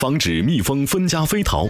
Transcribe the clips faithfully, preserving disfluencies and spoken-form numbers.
防止蜜蜂分家飞逃。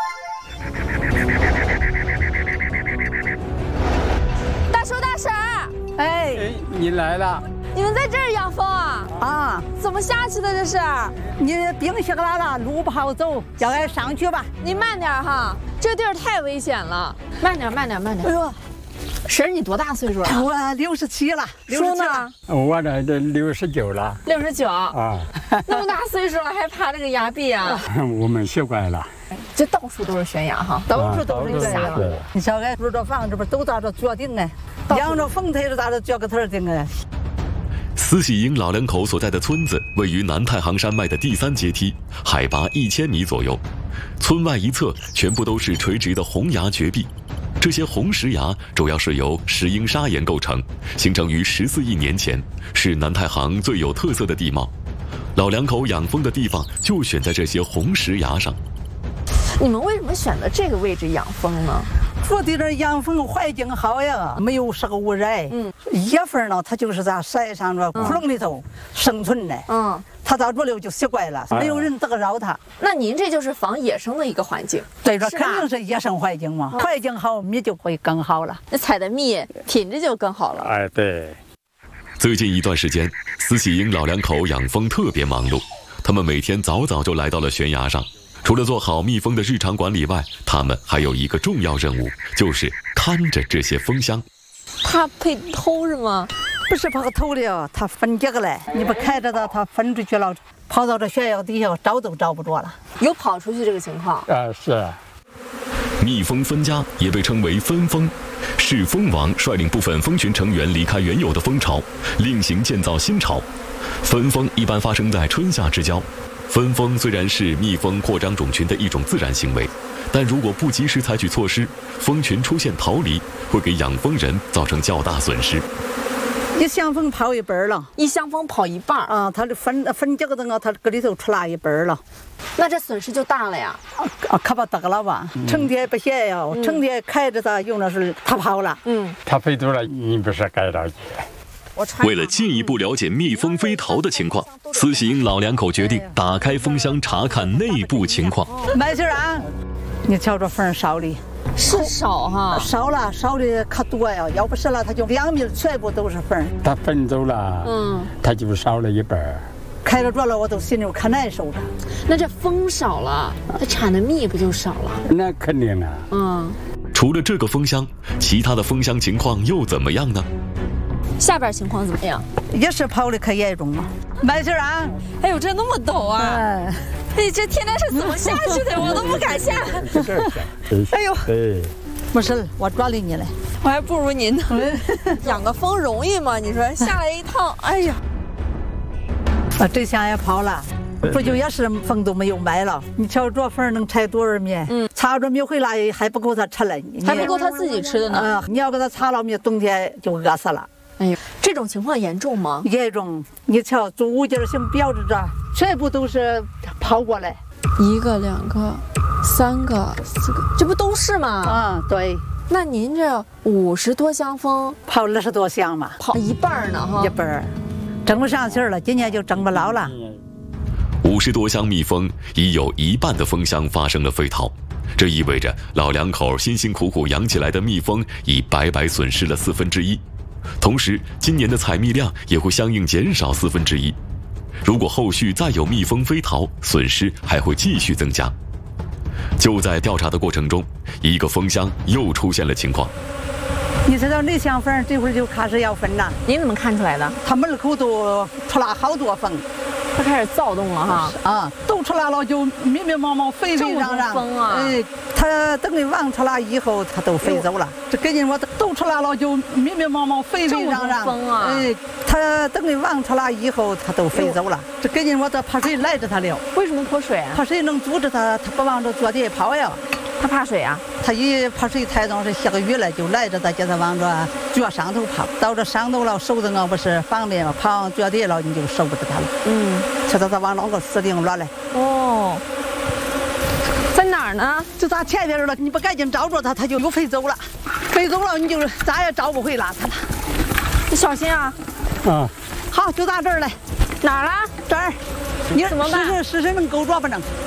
大叔大婶儿， 哎， 哎，你来了。 你们在这儿养蜂啊？ 啊， 怎么下去的这是？ 你冰下来了，路不好走，叫俺上去吧。 你慢点哈，这地儿太危险了。慢点，慢点，慢点。哎呦，婶儿，你多大岁数了？ 我六十七了。 叔呢？ 我这这六十九了。 六十九啊， 那么大岁数了还爬这个崖壁啊？ 我们习惯了。 这到处都是悬崖哈， 到处都是悬崖。 对， 你瞧俺住这房子不都在这脚顶哎，养着蜂台是咋着脚个头顶哎。 司喜营老两口所在的村子位于南太行山脉的第三阶梯，海拔一千米左右。村外一侧全部都是垂直的红崖绝壁，这些红石崖主要是由石英砂岩构成，形成于十四亿年前，是南太行最有特色的地貌。老两口养蜂的地方就选在这些红石崖上。 你们为什么选择这个位置养蜂呢？ 这地方养蜂环境好呀，没有什么污染。嗯，野蜂呢，它就是在山上这窟窿里头生存的。嗯，它到这里就习惯了，没有人得扰它。 那您这就是防野生的一个环境。 对，这肯定是野生环境嘛，环境好，蜜就会更好了。 那采的蜜品质就更好了。 哎，对。 最近一段时间，司喜营老两口养蜂特别忙碌，他们每天早早就来到了悬崖上。 除了做好蜜蜂的日常管理外，他们还有一个重要任务，就是看着这些蜂箱。 怕被偷是吗？ 不是怕偷的，它分结个来，你不看着它，它分出去了，跑到这悬崖底下找都找不着了。 有跑出去这个情况？ 啊，是。 蜜蜂分家也被称为分蜂，是蜂王率领部分蜂群成员离开原有的蜂巢，另行建造新巢。分蜂一般发生在春夏之交。 分蜂虽然是蜜蜂扩张种群的一种自然行为，但如果不及时采取措施，蜂群出现逃离，会给养蜂人造成较大损失。 一箱蜂跑一半了， 一箱蜂跑一半啊，它的分分结个灯啊，它搁里头出来一半了， 那这损失就大了呀。 啊，可不得了吧？嗯、成天不歇呀，嗯、成天看着它，用的是它跑了。 嗯， 它飞走了，你不是该着急。 为了进一步了解蜜蜂飞逃的情况，司喜营老两口决定打开蜂箱查看内部情况。 麦先生，你瞧这蜂少的， 是少哈， 少了少的可多呀！要不是了，它就两米全部都是蜂。 它分走了，嗯，它就少了一半。 看着这了，我都心里可难受了。 那这蜂少了，它产的蜜不就少了？ 那肯定啊。 嗯， 除了这个蜂箱，其他的蜂箱情况又怎么样呢？ 下边情况怎么样？ 也是跑的可严重了。麦先生， 哎呦，这那么陡啊！哎，哎这天天是怎么下去的？我都不敢下。 哎呦，哎，没事，我抓了你了。 我还不如您呢。养个蜂容易吗？你说下来一趟，哎呀， 啊，这箱也跑了。 不就也是蜂都没有买了？你瞧这蜂能采多少蜜？嗯，采着蜜回来还不够它吃了， 还不够它自己吃的呢。 啊、呃，你要给它采了蜜，冬天就饿死了。 哎呦，这种情况严重吗？ 严重。你瞧，做五件性标志这全部都是跑过来， 一个、两个、三个、四个，这不都是吗？ 啊、嗯，对。 那您这五十多箱蜂跑二十多箱嘛， 跑一半呢哈， 一半，挣不上气儿了，今年就挣不牢了。 五十多箱蜜蜂，已有一半的蜂箱发生了飞逃，这意味着老两口辛辛苦苦养起来的蜜蜂已白白损失了四分之一，同时今年的采蜜量也会相应减少四分之一。如果后续再有蜜蜂飞逃，损失还会继续增加。就在调查的过程中，一个蜂箱又出现了情况。 你知道那箱蜂这会儿就开始要分了， 您怎么看出来的？ 它门口都出来好多蜂， 它开始躁动了哈。 啊，都出来了，就密密麻麻、沸沸扬扬。 蜂啊！ 哎，它等于往出来以后，它都飞走了。这赶紧我都出来了，就密密麻麻、沸沸扬扬。 蜂啊！ 哎，它等于往出来以后，它都飞走了。这赶紧我这泼水赖着它了。 为什么泼水啊？ 泼水能阻止它，它不往这脚底跑呀。 它怕水啊！ 它一泼水太重，是下个雨了，就赖着它，叫它往这脚上头跑。到这上头了，手子啊不是方便嘛，跑脚底了，你就受不得它了。嗯，瞧到它往那个死顶落来。哦， 在哪儿呢？ 就在前边了，你不赶紧找着它，它就又飞走了。飞走了，你就咋也找不回来它了。 你小心啊！ 啊，好，就到这儿来。 哪儿了？ 这儿。你试试试试能够着不能？